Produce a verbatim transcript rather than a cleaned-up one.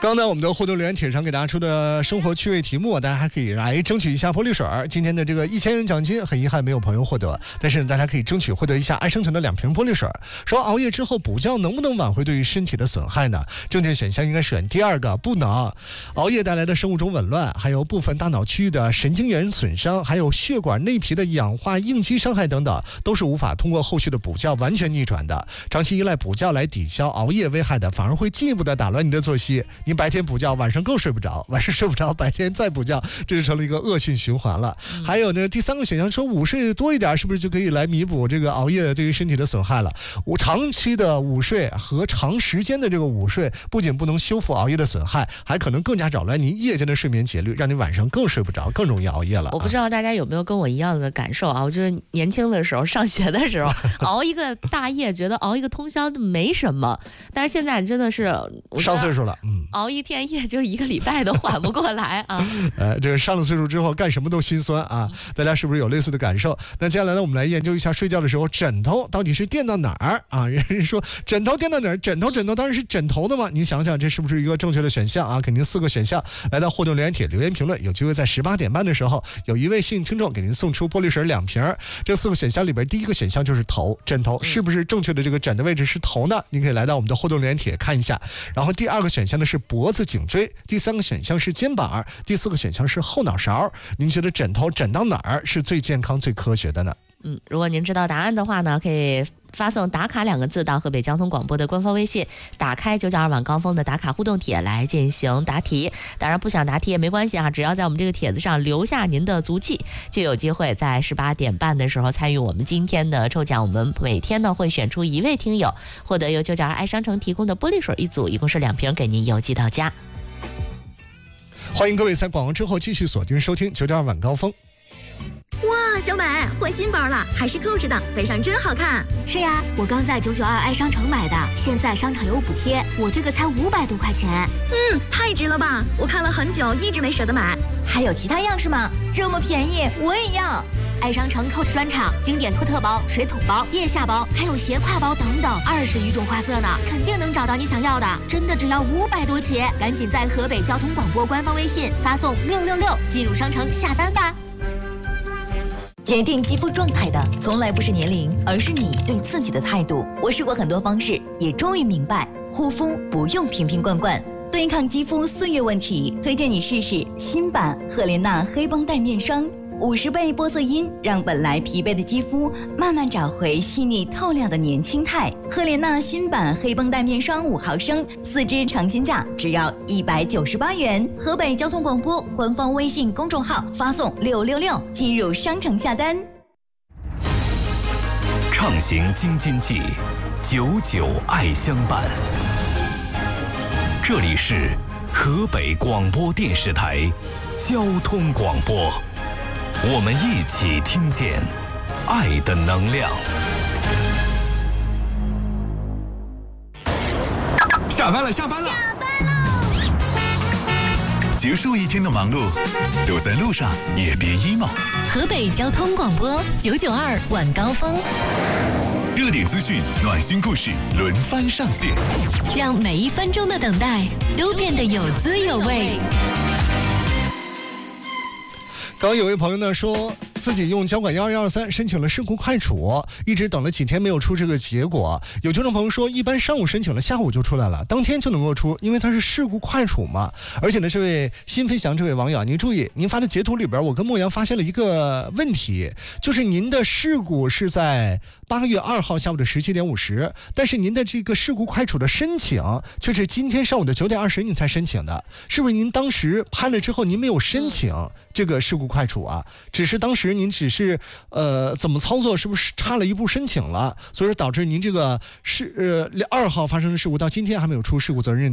刚才我们的互动留言帖上给大家出的生活趣味题目，大家还可以来争取一下玻璃水。今天的这个一千元奖金，很遗憾没有朋友获得，但是大家可以争取获得一下爱生成的两瓶玻璃水。说熬夜之后补觉能不能挽回对于身体的损害呢？正确选项应该选第二个，不能。熬夜带来的生物钟紊乱，还有部分大脑区域的神经元损伤，还有血管内皮的氧化应激伤害等等，都是无法通过后续的补觉完全逆转的。长期依赖补觉来抵消熬夜危害的，反而会进一步的打乱你的作息。你白天补觉，晚上更睡不着，晚上睡不着，白天再补觉，这就成了一个恶性循环了。嗯、还有呢，第三个选项说午睡多一点，是不是就可以来弥补这个熬夜对于身体的损害了？我长期的午睡和长时间的这个午睡，不仅不能修复熬夜的损害，还可能更加扰乱您夜间的睡眠节律，让你晚上更睡不着，更容易熬夜了。 我不知道大家有没有跟我一样的感受啊？我就是年轻的时候上学的时候熬一个大夜，觉得熬一个通宵没什么，但是现在真的是上岁数了，嗯， 熬一天夜就是一个礼拜都缓不过来啊。 呃，这个上了岁数之后干什么都心酸啊，大家是不是有类似的感受？那接下来呢，我们来研究一下睡觉的时候枕头到底是垫到哪儿啊？人家说枕头垫到哪儿？枕头枕头当然是枕头的嘛，你想想这是不是一个正确的选项啊？肯定四个选项。来到互动留言帖留言评论，有机会在十八点半的时候，有一位幸运听众给您送出玻璃水两瓶。这四个选项里边，第一个选项就是头，枕头是不是正确的这个枕的位置是头呢？您可以来到我们的互动留言帖看一下。然后第二个选项呢是脖子颈椎，第三个选项是肩膀，第四个选项是后脑勺。您觉得枕头枕到哪儿是最健康最科学的呢？ 嗯，如果您知道答案的话呢，可以发送打卡两个字到河北交通广播的官方微信，打开九九二晚高峰的打卡互动帖来进行答题。当然不想答题也没关系啊，只要在我们这个帖子上留下您的足迹，就有机会在十八点半的时候参与我们今天的抽奖。我们每天呢会选出一位听友，获得由九九二爱商城提供的玻璃水一组，一共是两瓶，给您邮寄到家。 欢迎各位在广告之后继续锁定收听九九二晚高峰。 哇，小美换新包了，还是扣着的，背上真好看。 是呀，我刚在九九二爱商城买的，现在商场有补贴，我这个才五百多块钱。 嗯，太值了吧！我看了很久，一直没舍得买。还有其他样式吗？这么便宜，我也要。 爱商城 Coach 专场，经典托特包、水桶包、腋下包，还有斜挎包等等，二十余种花色呢，肯定能找到你想要的。真的只要五百多起，赶紧在河北交通广播官方微信发送六六六进入商城下单吧。 决定肌肤状态的从来不是年龄，而是你对自己的态度。我试过很多方式，也终于明白，护肤不用瓶瓶罐罐，对抗肌肤岁月问题，推荐你试试新版赫莲娜黑绷带面霜。五十倍玻色因让本来疲惫的肌肤慢慢找回细腻透亮的年轻态。赫莲娜新版黑绷带面霜五毫升，四支尝鲜价只要一百九十八元。河北交通广播官方微信公众号发送六六六进入商城下单。 畅行京津冀，九九爱相伴。这里是河北广播电视台交通广播。我们一起听见爱的能量。 下班了，下班了， 下班喽！ 结束一天的忙碌，都在路上，也别 emo。 河北交通广播九九二晚高峰， 热点资讯、暖心故事轮番上线， 让每一分钟的等待都变得有滋有味。 刚刚有位朋友呢说自己用交管一二一二三申请了事故快处，一直等了几天没有出这个结果。有听众朋友说，一般上午申请了，下午就出来了，当天就能够出，因为它是事故快处嘛。而且呢，这位新飞翔这位网友，您注意，您发的截图里边，我跟莫阳发现了一个问题，就是您的事故是在八月二号下午的十七点五十，但是您的这个事故快处的申请却是今天上午的九点二十您才申请的，是不是您当时拍了之后您没有申请这个事故快处啊？只是当时您只是呃怎么操作，是不是差了一步申请了，所以说导致您这个是呃二号发生的事故到今天还没有出事故责任